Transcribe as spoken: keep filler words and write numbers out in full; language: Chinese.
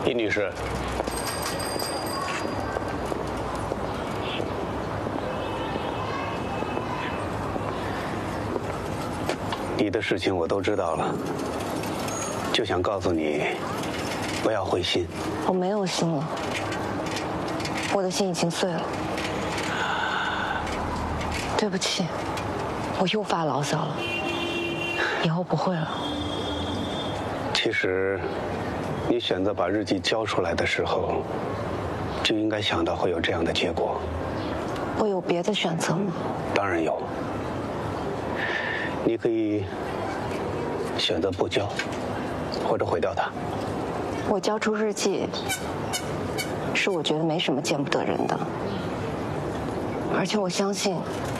易女士，你的事情我都知道了，就想告诉你，不要灰心。 我没有心了，我的心已经碎了。对不起，我又发牢骚了，以后不会了。 其实，你选择把日记交出来的时候，就应该想到会有这样的结果。 我有别的选择吗？ 当然有。你可以选择不交，或者毁掉它。 我交出日记，是我觉得没什么见不得人的，而且我相信